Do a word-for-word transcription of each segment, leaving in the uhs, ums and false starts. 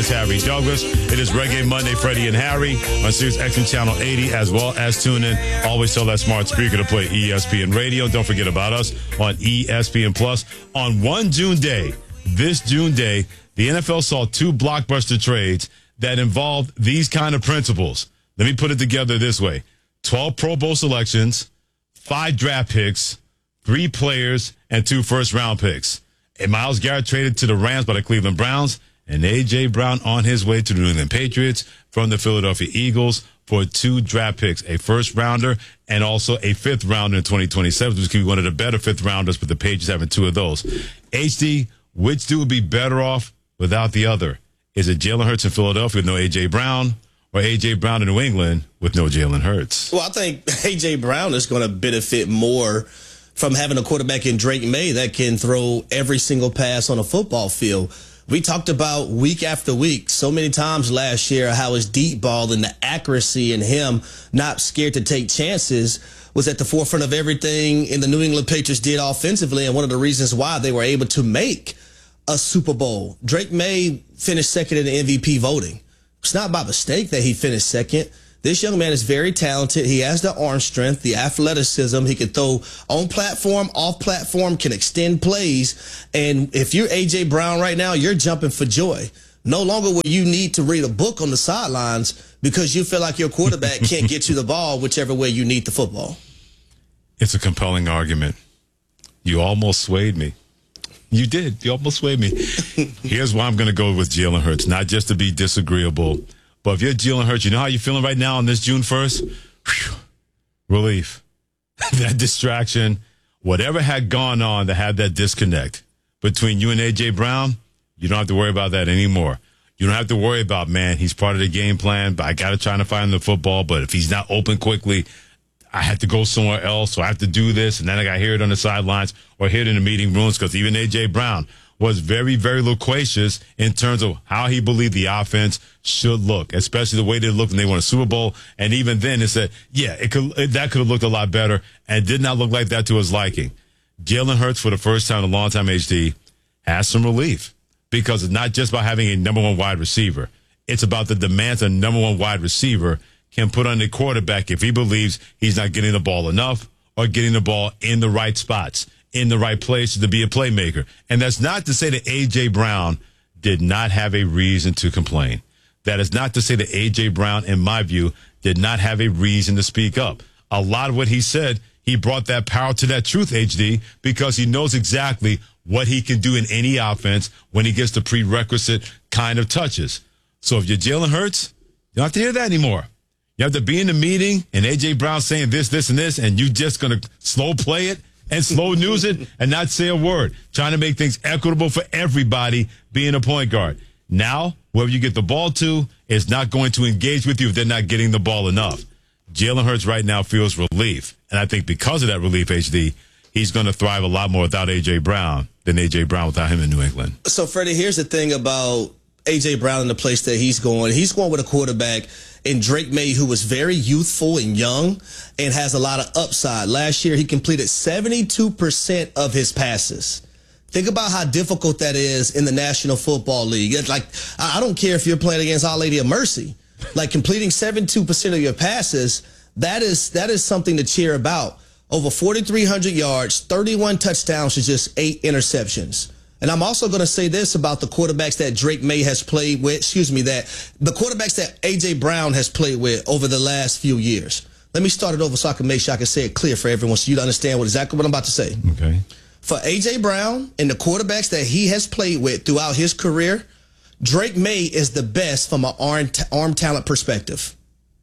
It's Harry Douglas. It is Reggae Monday, Freddie and Harry on Sirius X M Channel eighty, as well as tune in. Always tell that smart speaker to play E S P N Radio. Don't forget about us on E S P N Plus. On one June day, this June day, the N F L saw two blockbuster trades that involved these kind of principles. Let me put it together this way. twelve Pro Bowl selections, five draft picks, three players, and two first-round picks. And Myles Garrett traded to the Rams by the Cleveland Browns, and A J. Brown on his way to the New England Patriots from the Philadelphia Eagles for two draft picks, a first-rounder and also a fifth-rounder in twenty twenty-seven, which could be one of the better fifth-rounders, with the Patriots having two of those. H D, which dude would be better off without the other? Is it Jalen Hurts in Philadelphia with no A J. Brown, or A J. Brown in New England with no Jalen Hurts? Well, I think A J. Brown is going to benefit more from having a quarterback in Drake May that can throw every single pass on a football field. We talked about week after week so many times last year how his deep ball and the accuracy and him not scared to take chances was at the forefront of everything in the New England Patriots did offensively, and one of the reasons why they were able to make a Super Bowl. Drake May finished second in the M V P voting. It's not by mistake that he finished second. This young man is very talented. He has the arm strength, the athleticism. He can throw on platform, off platform, can extend plays. And if you're A J. Brown right now, you're jumping for joy. No longer will you need to read a book on the sidelines because you feel like your quarterback can't get you the ball whichever way you need the football. It's a compelling argument. You almost swayed me. You did. You almost swayed me. Here's why I'm going to go with Jalen Hurts, not just to be disagreeable. But if you're Jalen Hurts, you know how you're feeling right now on this June first? Whew. Relief. That distraction, whatever had gone on that had that disconnect between you and A J. Brown, you don't have to worry about that anymore. You don't have to worry about, man, he's part of the game plan, but I got to try to find the football. But if he's not open quickly, I have to go somewhere else, so I have to do this, and then I got to hear it on the sidelines or hear it in the meeting rooms, because even A J. Brown was very, very loquacious in terms of how he believed the offense should look, especially the way they looked when they won a Super Bowl. And even then, it said, yeah, it could it, that could have looked a lot better, and did not look like that to his liking. Jalen Hurts, for the first time in a long time, H D, has some relief, because it's not just about having a number one wide receiver. It's about the demands a number one wide receiver can put on the quarterback if he believes he's not getting the ball enough or getting the ball in the right spots, in the right place to be a playmaker. And that's not to say that A J. Brown did not have a reason to complain. That is not to say that A J. Brown, in my view, did not have a reason to speak up. A lot of what he said, he brought that power to that truth, H D, because he knows exactly what he can do in any offense when he gets the prerequisite kind of touches. So if you're Jalen Hurts, you don't have to hear that anymore. You have to be in the meeting and A J. Brown saying this, this, and this, and you just going to slow play it and slow news it and not say a word, trying to make things equitable for everybody being a point guard. Now, whoever you get the ball to is not going to engage with you if they're not getting the ball enough. Jalen Hurts right now feels relief, and I think because of that relief, H D, he's going to thrive a lot more without A J. Brown than A J. Brown without him in New England. So, Freddie, here's the thing about A J. Brown and the place that he's going. He's going with a quarterback in Drake May, who was very youthful and young and has a lot of upside. Last year, he completed seventy-two percent of his passes. Think about how difficult that is in the National Football League. It's like, I don't care if you're playing against Our Lady of Mercy. Like, completing seventy-two percent of your passes, that is that is something to cheer about. Over forty-three hundred yards, thirty-one touchdowns to just eight interceptions. And I'm also going to say this about the quarterbacks that Drake May has played with, excuse me, that the quarterbacks that A J. Brown has played with over the last few years. Let me start it over so I can make sure I can say it clear for everyone so you understand what exactly what I'm about to say. Okay. For A J. Brown and the quarterbacks that he has played with throughout his career, Drake May is the best from an arm, arm talent perspective.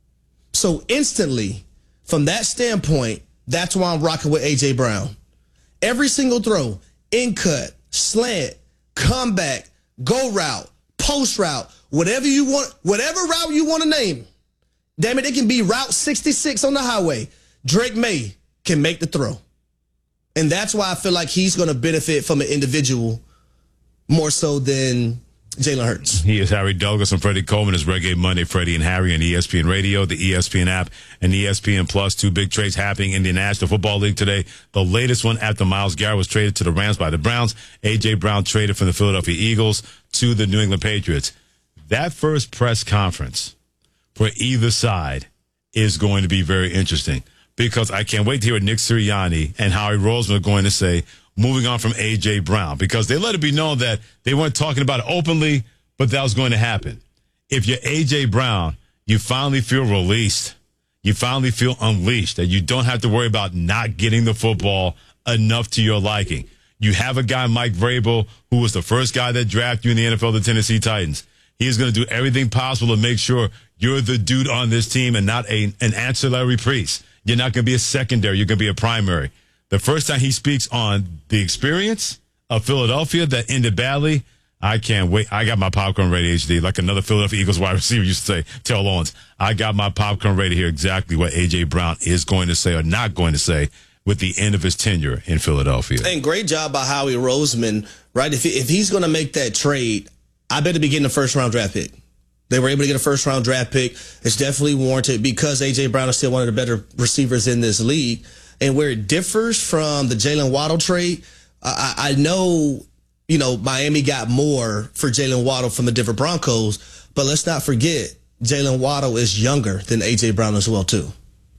So instantly, from that standpoint, that's why I'm rocking with A J. Brown. Every single throw, in cut, slant, comeback, go route, post route, whatever you want, whatever route you want to name. Damn it, it can be Route sixty-six on the highway. Drake May can make the throw. And that's why I feel like he's going to benefit from an individual more so than Jalen Hurts. He is Harry Douglas and Freddie Coleman. Is Reggae Monday, Freddie and Harry on E S P N Radio, the E S P N app, and E S P N Plus. Two big trades happening in the National Football League today. The latest one after Myles Garrett was traded to the Rams by the Browns. A J. Brown traded from the Philadelphia Eagles to the New England Patriots. that first press conference for either side is going to be very interesting because I can't wait to hear what Nick Sirianni and Howie Roseman are going to say moving on from A J. Brown, because they let it be known that they weren't talking about it openly, but that was going to happen. If you're A J. Brown, you finally feel released. You finally feel unleashed, that you don't have to worry about not getting the football enough to your liking. You have a guy, Mike Vrabel, who was the first guy that drafted you in the N F L, the Tennessee Titans. He is going to do everything possible to make sure you're the dude on this team and not a, an ancillary piece. You're not going to be a secondary. You're going to be a primary. The first time he speaks on the experience of Philadelphia that ended badly, I can't wait. I got my popcorn ready, H D, like another Philadelphia Eagles wide receiver used to say, Terrell Owens. I got my popcorn ready to hear exactly what A J. Brown is going to say or not going to say with the end of his tenure in Philadelphia. And great job by Howie Roseman, right? If, he, if he's going to make that trade, I bet to be getting a first-round draft pick. They were able to get a first-round draft pick. It's definitely warranted because A J. Brown is still one of the better receivers in this league. And where it differs from the Jalen Waddle trade, I, I know, you know, Miami got more for Jalen Waddle from the Denver Broncos, but let's not forget Jalen Waddle is younger than A J. Brown as well, too.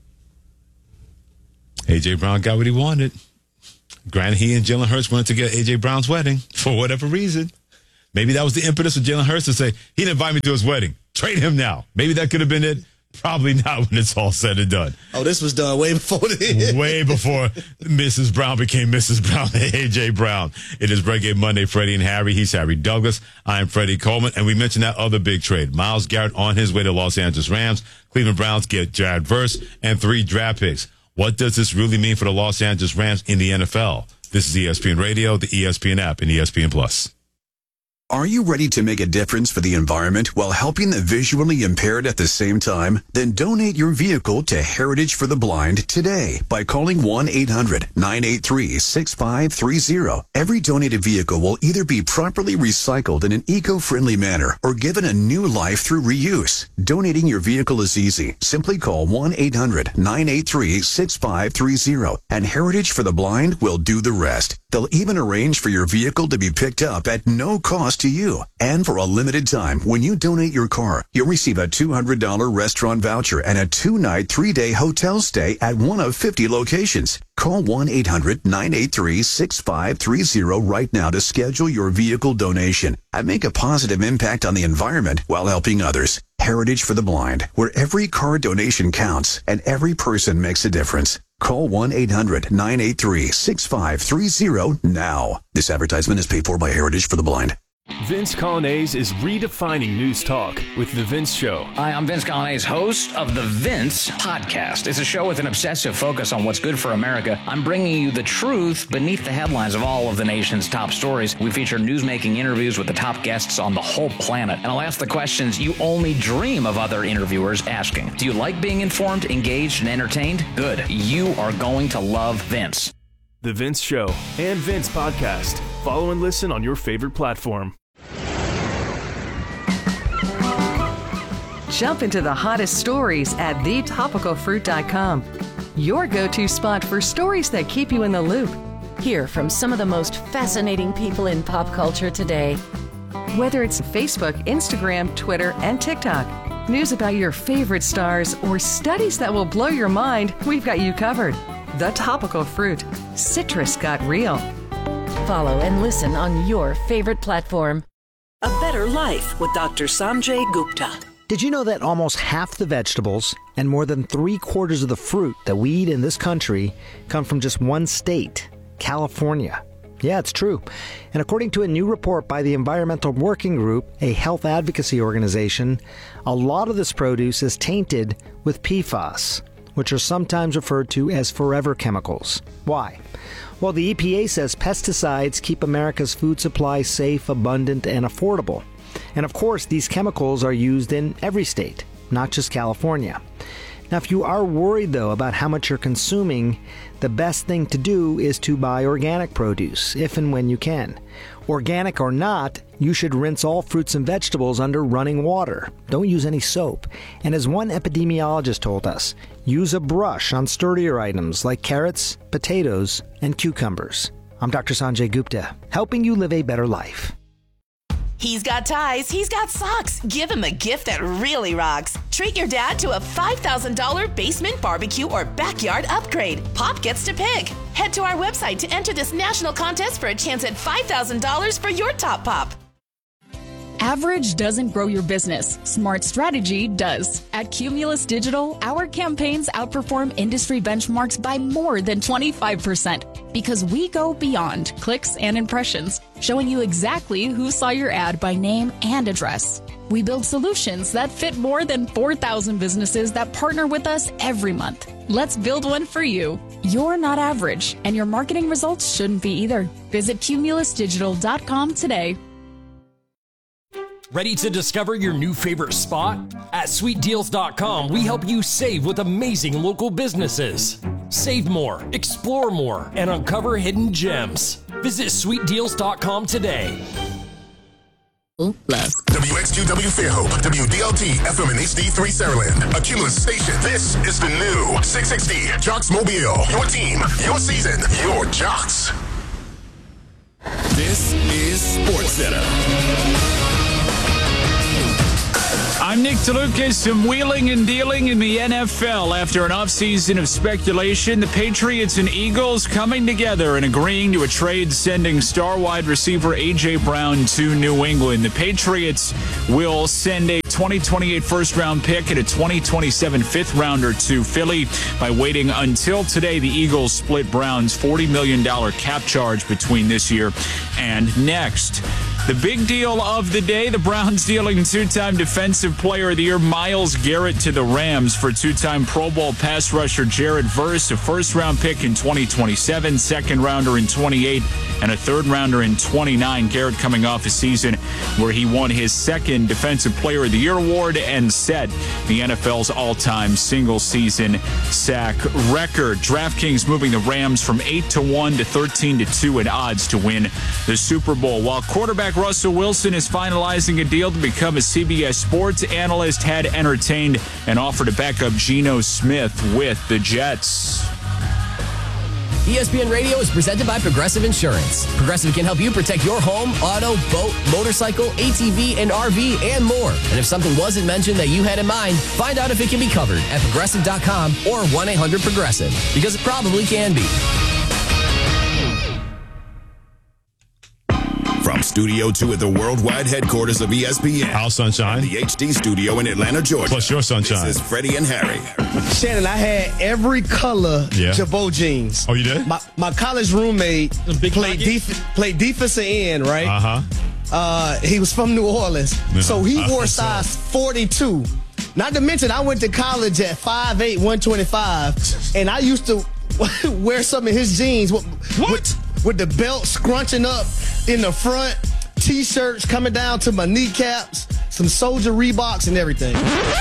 A J. Brown got what he wanted. Granted, he and Jalen Hurts went to get A J. Brown's wedding for whatever reason. Maybe that was the impetus of Jalen Hurts to say, he didn't invite me to his wedding. Trade him now. Maybe that could have been it. Probably not when it's all said and done. Oh, this was done way before this. Way before Missus Brown became Missus Brown and A J. Brown. It is Break Game Monday, Freddie and Harry. He's Harry Douglas. I'm Freddie Coleman. And we mentioned that other big trade. Myles Garrett on his way to Los Angeles Rams. Cleveland Browns get Jared Verse and three draft picks. What does this really mean for the Los Angeles Rams in the N F L? This is E S P N Radio, the E S P N app, and E S P N Plus. Are you ready to make a difference for the environment while helping the visually impaired at the same time? Then donate your vehicle to Heritage for the Blind today by calling one eight hundred nine eight three six five three zero. Every donated vehicle will either be properly recycled in an eco-friendly manner or given a new life through reuse. Donating your vehicle is easy. Simply call one eight hundred nine eight three six five three zero and Heritage for the Blind will do the rest. They'll even arrange for your vehicle to be picked up at no cost to you. And for a limited time, when you donate your car, you'll receive a two hundred dollars restaurant voucher and a two-night, three-day hotel stay at one of fifty locations. Call one eight hundred nine eight three six five three zero right now to schedule your vehicle donation and make a positive impact on the environment while helping others. Heritage for the Blind, where every car donation counts and every person makes a difference. Call one eight hundred nine eight three six five three zero now. This advertisement is paid for by Heritage for the Blind. Vince Coglianese is redefining news talk with The Vince Show. Hi, I'm Vince Coglianese, host of The Vince Podcast. It's a show with an obsessive focus on what's good for America. I'm bringing you the truth beneath the headlines of all of the nation's top stories. We feature newsmaking interviews with the top guests on the whole planet. And I'll ask the questions you only dream of other interviewers asking. Do you like being informed, engaged, and entertained? Good. You are going to love Vince. The Vince Show and Vince Podcast. Follow and listen on your favorite platform. Jump into the hottest stories at the topical fruit dot com. Your go-to spot for stories that keep you in the loop. Hear from some of the most fascinating people in pop culture today. Whether it's Facebook, Instagram, Twitter, and TikTok, news about your favorite stars, or studies that will blow your mind, we've got you covered. The Topical Fruit. Citrus got real. Follow and listen on your favorite platform. A Better Life with Doctor Sanjay Gupta. Did you know that almost half the vegetables and more than three quarters of the fruit that we eat in this country come from just one state, California? Yeah, it's true. And according to a new report by the Environmental Working Group, a health advocacy organization, a lot of this produce is tainted with P FAS, which are sometimes referred to as forever chemicals. Why? Well, the E P A says pesticides keep America's food supply safe, abundant, and affordable. And of course, these chemicals are used in every state, not just California. Now, if you are worried, though, about how much you're consuming, the best thing to do is to buy organic produce, if and when you can. Organic or not, you should rinse all fruits and vegetables under running water. Don't use any soap. And as one epidemiologist told us, use a brush on sturdier items like carrots, potatoes, and cucumbers. I'm Doctor Sanjay Gupta, helping you live a better life. He's got ties, he's got socks. Give him a gift that really rocks. Treat your dad to a five thousand dollars basement barbecue or backyard upgrade. Pop gets to pick. Head to our website to enter this national contest for a chance at five thousand dollars for your top pop. Average doesn't grow your business. Smart strategy does. At Cumulus Digital, our campaigns outperform industry benchmarks by more than twenty-five percent because we go beyond clicks and impressions, showing you exactly who saw your ad by name and address. We build solutions that fit more than four thousand businesses that partner with us every month. Let's build one for you. You're not average, and your marketing results shouldn't be either. Visit cumulus digital dot com today. Ready to discover your new favorite spot? At sweet deals dot com, we help you save with amazing local businesses. Save more, explore more, and uncover hidden gems. Visit sweet deals dot com today. Love. W X Q W Fairhope, W D L T F M and H D three Saraland, a Cumulus station. This is the new six sixty Jocks Mobile. Your team, your season, your Jocks. This is SportsCenter. I'm Nick DeLucas. Some wheeling and dealing in the N F L after an offseason of speculation. The Patriots and Eagles coming together and agreeing to a trade sending star wide receiver A J. Brown to New England. The Patriots will send a twenty twenty-eight first-round pick and a twenty twenty-seven fifth-rounder to Philly. By waiting until today, the Eagles split Brown's forty million dollars cap charge between this year and next. The big deal of the day, the Browns dealing two-time Defensive Player of the Year Myles Garrett to the Rams for two-time Pro Bowl pass rusher Jared Verse, a first-round pick in twenty twenty-seven, second-rounder in twenty-eight, and a third-rounder in twenty-nine. Garrett coming off a season where he won his second Defensive Player of the Year award and set the N F L's all-time single-season sack record. DraftKings moving the Rams from eight to one to thirteen to two in odds to win the Super Bowl. While quarterback Russell Wilson is finalizing a deal to become a C B S Sports analyst, had entertained an offer to back up Geno Smith with the Jets. E S P N Radio is presented by Progressive Insurance. Progressive can help you protect your home, auto, boat, motorcycle, A T V, and R V, and more. And if something wasn't mentioned that you had in mind, find out if it can be covered at progressive dot com or one eight hundred progressive, because it probably can be. From Studio two at the worldwide headquarters of E S P N. Our sunshine. The H D studio in Atlanta, Georgia. Plus your sunshine. This is Freddie and Harry. Shannon, I had every color yeah. Jabot jeans. Oh, you did? My, my college roommate played, def- played defensive end, right? Uh-huh. Uh, he was from New Orleans. Uh-huh. So he uh-huh. wore size forty-two. Not to mention, I went to college at five eight, one twenty-five, and I used to wear some of his jeans. What? With, with the belt scrunching up in the front, T-shirts coming down to my kneecaps, some Soldier Reeboks and everything.